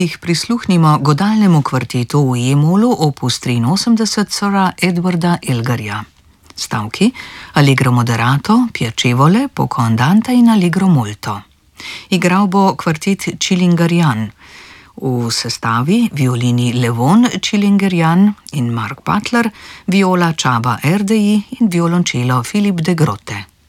Jih prisluhnimo godalnemu kvartetu v E-molu opus 83 sora Edwarda Elgarja. Stavki: Allegro moderato, piacevole, poco andante in allegro molto. Igral bo kvartet Chilingerian. V sestavi violini Levon Chilingerian in Mark Butler, viola Csaba Erdei in violončelo Filip de Grotte.